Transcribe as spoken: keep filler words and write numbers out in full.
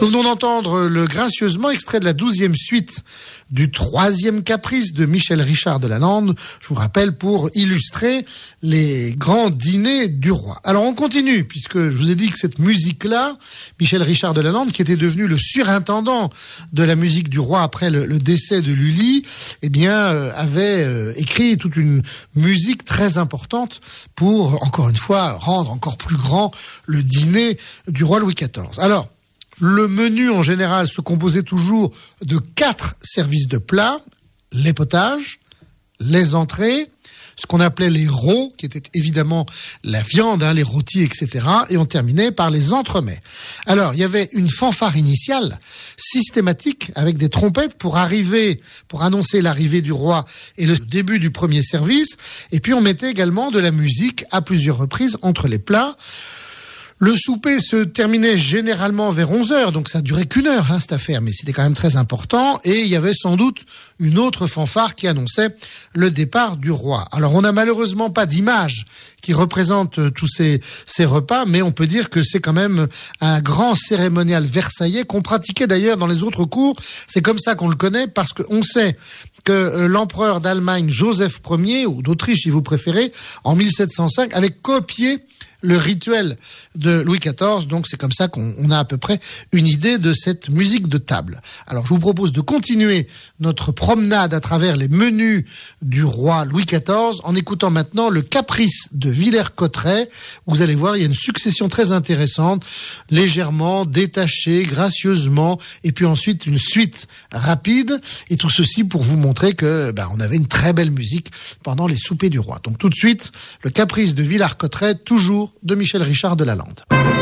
Nous venons d'entendre le gracieusement extrait de la douzième suite du troisième caprice de Michel Richard de Lalande, je vous rappelle, pour illustrer les grands dîners du roi. Alors on continue, puisque je vous ai dit que cette musique-là, Michel Richard de Lalande, qui était devenu le surintendant de la musique du roi après le, le décès de Lully, eh bien, euh, avait euh, écrit toute une musique très importante pour, encore une fois, rendre encore plus grand le dîner du roi Louis quatorze. Alors, le menu, en général, se composait toujours de quatre services de plats, les potages, les entrées, ce qu'on appelait les rôts, qui étaient évidemment la viande, hein, les rôtis, et cetera. Et on terminait par les entremets. Alors, il y avait une fanfare initiale, systématique, avec des trompettes pour arriver, pour annoncer l'arrivée du roi et le début du premier service. Et puis, on mettait également de la musique à plusieurs reprises entre les plats. Le souper se terminait généralement vers onze heures, donc ça durait qu'une heure, hein, cette affaire, mais c'était quand même très important. Et il y avait sans doute une autre fanfare qui annonçait le départ du roi. Alors on n'a malheureusement pas d'image qui représente euh, tous ces, ces repas, mais on peut dire que c'est quand même un grand cérémonial versaillais qu'on pratiquait d'ailleurs dans les autres cours. C'est comme ça qu'on le connaît, parce qu'on sait que euh, l'empereur d'Allemagne Joseph Ier, ou d'Autriche si vous préférez, en mille sept cent cinq, avait copié le rituel de Louis quatorze, donc c'est comme ça qu'on on a à peu près une idée de cette musique de table. Alors je vous propose de continuer notre promenade à travers les menus du roi Louis quatorze en écoutant maintenant le Caprice de Villers-Cotterêts. Vous allez voir, il y a une succession très intéressante, légèrement, détachée, gracieusement, et puis ensuite une suite rapide, et tout ceci pour vous montrer que ben, on avait une très belle musique pendant les soupers du roi. Donc tout de suite, le Caprice de Villers-Cotterêts, toujours de Michel Richard de Lalande.